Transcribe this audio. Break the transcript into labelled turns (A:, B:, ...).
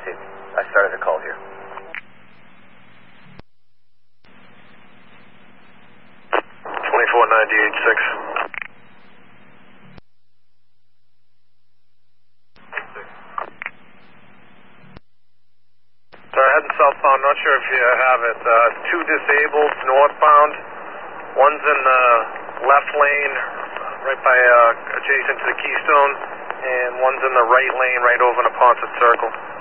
A: Chief. I started the call here.
B: 2498.6. Heading southbound, not sure if you have it. Two disabled northbound. One's in the left lane, right by adjacent to the Keystone, and one's in the right lane, right over in the Ponset Circle.